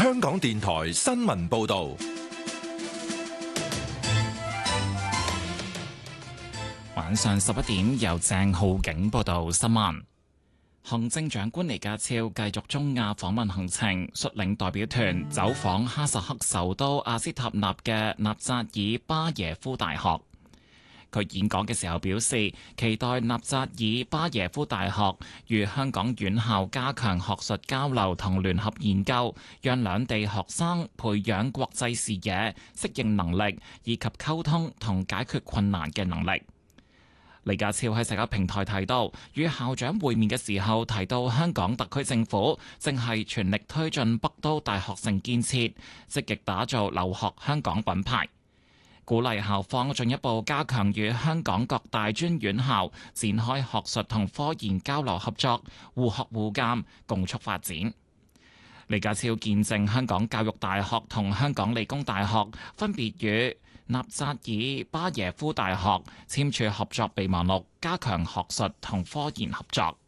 香港電台新聞報道。 晚上11點，由鄭浩景報道新聞。行政長官李家超繼續中亞訪問行程，率領代表團走訪哈薩克首都阿斯塔納嘅納扎爾巴耶夫大學。佢演講嘅時候表示，期待納扎爾巴耶夫大學與香港院校加強學術交流同聯合研究，讓兩地學生培養國際視野、適應能力以及溝通同解決困難嘅能力。李家超喺社交平台提到，與校長會面嘅時候提到，香港特區政府正係全力推進北都大學城建設，積極打造留學香港品牌，鼓勵校方進一步加強與香港各大專院校展開學術同科研交流合作，互學互鑑，共促發展。李家超見證香港教育大學同香港理工大學分別與納扎爾巴耶夫大學簽署合作備忘錄，加強學術同科研合作。